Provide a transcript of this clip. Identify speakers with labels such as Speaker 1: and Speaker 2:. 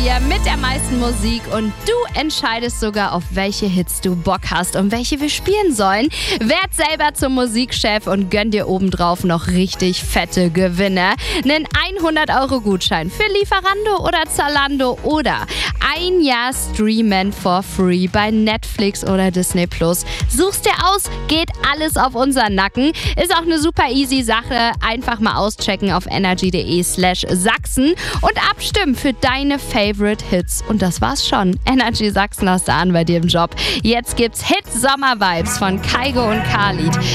Speaker 1: dir mit der meisten Musik und du entscheidest sogar, auf welche Hits du Bock hast und welche wir spielen sollen. Werd selber zum Musikchef und gönn dir obendrauf noch richtig fette Gewinne. Nen 100-Euro-Gutschein für Lieferando oder Zalando oder ein Jahr Streamen for free bei Netflix oder Disney+. Suchst dir aus, geht alles auf unseren Nacken. Ist auch eine super easy Sache. Einfach mal auschecken auf energy.de/Sachsen und abstimmen für deine Favorite Hits. Und das war's schon. Energy Sachsen hast du an bei dir im Job. Jetzt gibt's Hit Sommer Vibes von Kygo und Khalid.